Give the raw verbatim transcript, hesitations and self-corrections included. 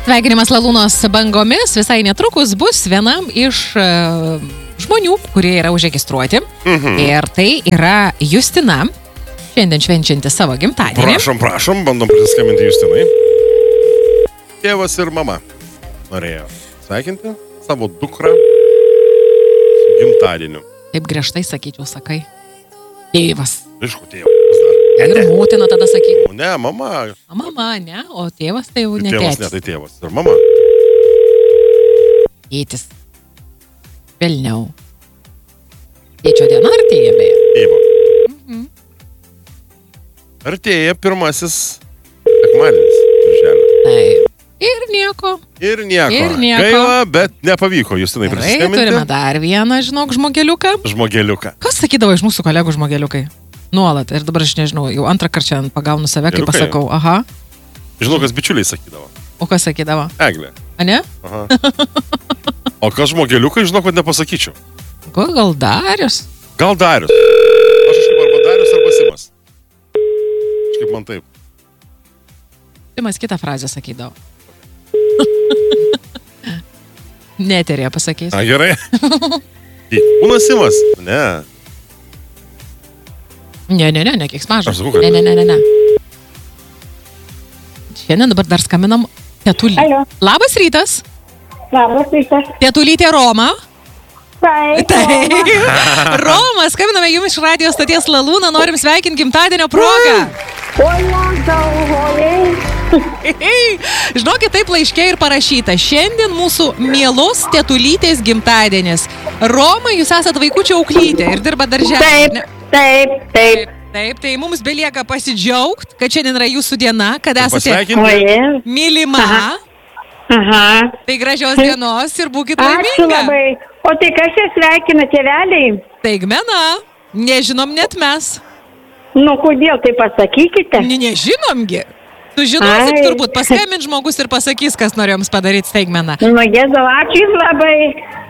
Sveikinimas Lalūnos bangomis visai netrukus bus vienam iš uh, žmonių, kurie yra užregistruoti. Mhm. Ir tai yra Justina, šiandien švenčianti savo gimtadienį. Prašom, prašom, bandom prisiskambinti Justinai. Tėvas ir mama norėjo sveikinti savo dukrą su gimtadieniu. Taip griežtai sakyčiau, sakai. Tėvas. Aišku, tėvas dar. Ir motina tada sakyk. O ne, mama. A, mama, ne, o tėvas tai jau ne Tėvas, tėtis. ne, tai tėvas. Ir mama. Tėtis. Velniau. Tėčio diena artėja beje? Tėvo. Mhm. Artėja pirmasis sekmadienis birželio. Taip. Ir nieko. Ir nieko. Ir nieko. Gaila, bet nepavyko Justinai Gerai, prisiskambinti. turime dar vieną, žinok, žmogeliuką. Žmogeliuką. Kas sakydavo iš mūsų kolegų žmogeliukai? Nuolat. Ir dabar aš nežinau, jau antrą kartą šiandien pagaunu save, kai Geliukai? pasakau, aha. Žinau, kas bičiuliai sakydavo. O kas sakydavo? Eglė. A ne? Aha. O kas žmogeliukai, žinau, kad nepasakyčiau. Gal, gal Darius? Gal Darius. Aš kažkaip arba Darius, arba Simas. Kažkaip man taip. Simas kitą frazę sakydavo. Neterėje pasakys. A, gerai. Kūnas Simas? Ne. Ne, ne, ne, ne, kiek smažas. Aš sakau, kad- Ne, ne, ne, ne, ne. Šiandien dabar dar skambinam Tetuly. Alio. Labas rytas. Labas rytas. Tetulytė Roma. Taip. Taip. Roma, skambiname jums iš radijos stoties Lalūną, norim sveikinti gimtadienio progą. Oi, galvojai. Žinokit, taip laiške ir parašyta. Šiandien mūsų mielos Tetulytės gimtadienis. Roma, jūs esat vaikučio auklytė ir dirba darželį. Taip, taip, taip. Taip, tai mums belieka pasidžiaugti, kad šiandien yra jūsų diena, kad Ir esate pasveikinti. Oi. mylima. Aha. Aha. Tai gražios dienos ir būkit Ačiū laiminga. labai. O tai kas čia sveikina tėveliai? Taigmena, nežinom net mes. Nu, kodėl tai pasakykite? Ne, nežinomgi. Tu žinosit Ai. turbūt, paskambint žmogus ir pasakys, kas norėjom padaryti staigmeną. Nu, Jėzau, ačiū jums labai.